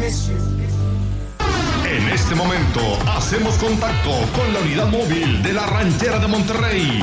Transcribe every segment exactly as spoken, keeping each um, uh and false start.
En este momento hacemos contacto con la unidad móvil de la Ranchera de Monterrey.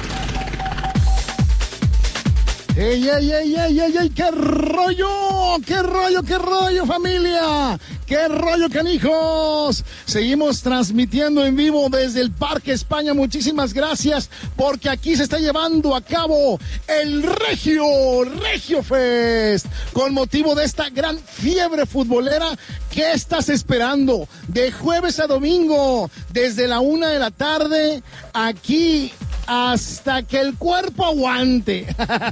¡Ey, ey, ey, ey, ey, ey! ¡Qué rollo! ¡Qué rollo, qué rollo, familia! ¡Qué rollo, canijos! Seguimos transmitiendo en vivo desde el Parque España. Muchísimas gracias, porque aquí se está llevando a cabo el Regio, Regio Fest, con motivo de esta gran fiebre futbolera. ¿Qué estás esperando? De jueves a domingo, desde la una de la tarde, aquí hasta que el cuerpo aguante.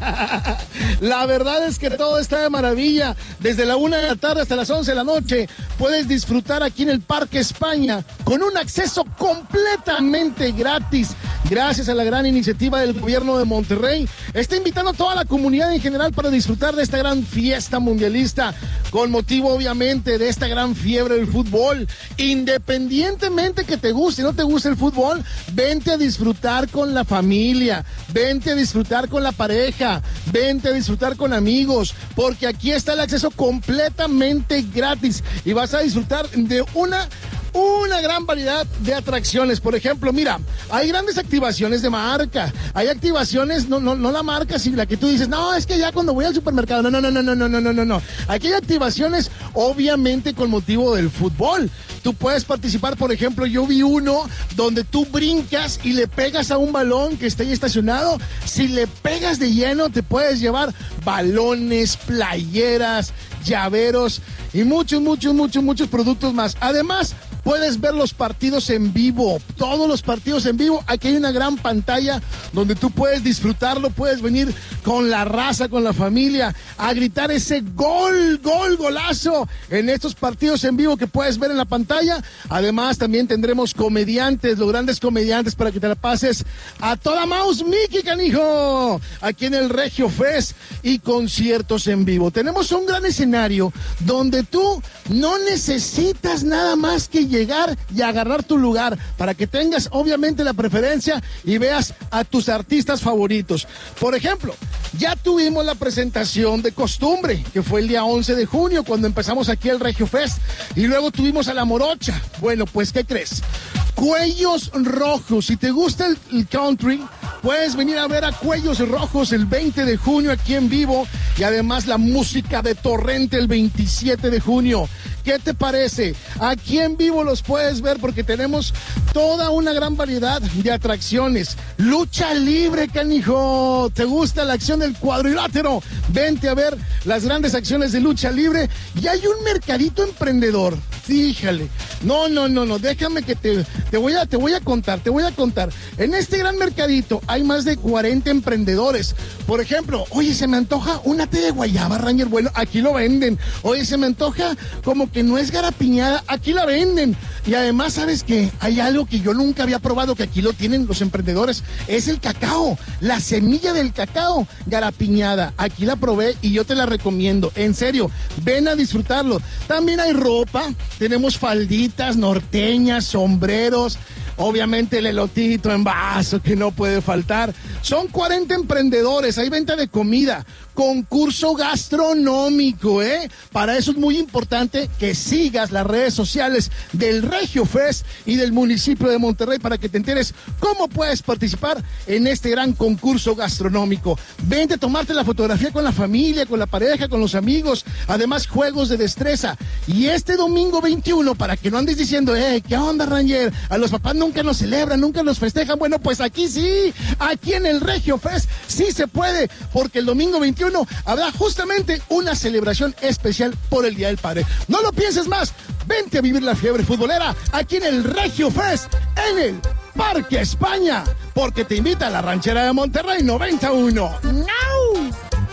La verdad es que todo está de maravilla. Desde la una de la tarde hasta las once de la noche puedes disfrutar aquí en el Parque España con un acceso completamente gratis. Gracias a la gran iniciativa del gobierno de Monterrey, está invitando a toda la comunidad en general para disfrutar de esta gran fiesta mundialista, con motivo obviamente de esta gran fiebre del fútbol. Independientemente que te guste o no te guste el fútbol, vente a disfrutar con la familia, vente a disfrutar con la pareja, vente a disfrutar con amigos, porque aquí está el acceso completamente gratis y vas a disfrutar de una Una gran variedad de atracciones. Por ejemplo, mira, hay grandes activaciones de marca. Hay activaciones, no, no, no la marca, sino la que tú dices, no, es que ya cuando voy al supermercado, no, no, no, no, no, no, no, no, no. Aquí hay activaciones, obviamente, con motivo del fútbol. Tú puedes participar, por ejemplo, yo vi uno donde tú brincas y le pegas a un balón que está ahí estacionado. Si le pegas de lleno, te puedes llevar balones, playeras, llaveros y muchos, muchos, muchos, muchos productos más. Además, puedes ver los partidos en vivo, todos los partidos en vivo. Aquí hay una gran pantalla donde tú puedes disfrutarlo, puedes venir con la raza, con la familia, a gritar ese gol, gol, golazo en estos partidos en vivo que puedes ver en la pantalla. Además, también tendremos comediantes, los grandes comediantes, para que te la pases a toda mouse, Mickey, canijo, aquí en el Regio Fest, y conciertos en vivo. Tenemos un gran escenario donde tú no necesitas nada más que llegar y agarrar tu lugar, para que tengas obviamente la preferencia y veas a tus artistas favoritos. Por ejemplo, ya tuvimos la presentación de Costumbre, que fue el día once de junio, cuando empezamos aquí el Regio Fest, y luego tuvimos a La Morocha. Bueno, pues, ¿qué crees? Cuellos Rojos. Si te gusta el, el country, puedes venir a ver a Cuellos Rojos el veinte de junio aquí en vivo, y además la música de Torrente el veintisiete de junio. ¿Qué te parece? Aquí en vivo los puedes ver, porque tenemos toda una gran variedad de atracciones. Lucha libre, canijo. ¿Te gusta la acción del cuadrilátero? Vente a ver las grandes acciones de lucha libre. Y hay un mercadito emprendedor. Fíjale. No, no, no, no. Déjame que te, te voy a, te voy a contar, te voy a contar. En este gran mercadito hay más de cuarenta emprendedores. Por ejemplo, oye, se me antoja una té de guayaba, Ranger. Bueno, aquí lo venden. Oye, se me antoja como que no es garapiñada, aquí la venden. Y además, ¿sabes qué? Hay algo que yo nunca había probado, que aquí lo tienen los emprendedores, es el cacao, la semilla del cacao garapiñada. Aquí la probé y yo te la recomiendo, en serio, ven a disfrutarlo. También hay ropa, tenemos falditas norteñas, sombreros, obviamente el elotito en vaso que no puede faltar. Son cuarenta emprendedores, hay venta de comida, concurso gastronómico, ¿eh? Para eso es muy importante que sigas las redes sociales del Regio Fest y del municipio de Monterrey, para que te enteres cómo puedes participar en este gran concurso gastronómico. Vente a tomarte la fotografía con la familia, con la pareja, con los amigos. Además, juegos de destreza. Y este domingo veintiuno, para que no andes diciendo, eh, ¿qué onda, Ranger? A los papás nunca nos celebran, nunca nos festejan. Bueno, pues aquí sí, aquí en el Regio Fest sí se puede, porque el domingo veintiuno habrá justamente una celebración especial por el Día del Padre. No lo pienses más, vente a vivir la fiebre futbolera aquí en el Regio Fest, en el Parque España, porque te invita a la Ranchera de Monterrey noventa y uno. ¡No!